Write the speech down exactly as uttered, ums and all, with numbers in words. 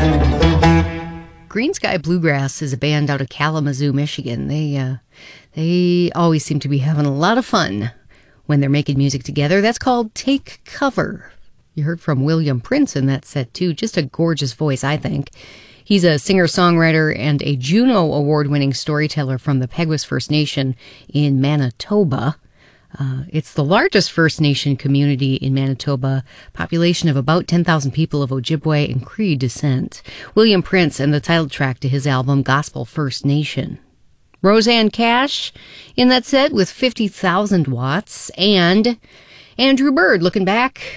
Green Sky Bluegrass is a band out of Kalamazoo, Michigan. They uh, they always seem to be having a lot of fun when they're making music together. That's called Take Cover. You heard from William Prince in that set, too. Just a gorgeous voice, I think. He's a singer-songwriter and a Juno Award-winning storyteller from the Peguis First Nation in Manitoba. Uh, it's the largest First Nation community in Manitoba, population of about ten thousand people of Ojibwe and Cree descent. William Prince and the title track to his album Gospel First Nation. Rosanne Cash in that set with fifty thousand watts, and Andrew Bird looking back